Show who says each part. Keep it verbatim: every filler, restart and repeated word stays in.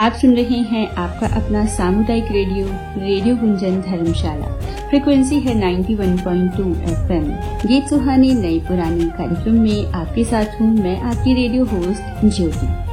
Speaker 1: आप सुन रहे हैं आपका अपना सामुदायिक रेडियो रेडियो गुंजन धर्मशाला। फ्रीक्वेंसी है इक्यानवे पॉइंट दो एफएम। गीत सुहानी नई पुरानी कार्यक्रम में आपके साथ हूँ मैं, आपकी रेडियो होस्ट ज्योति।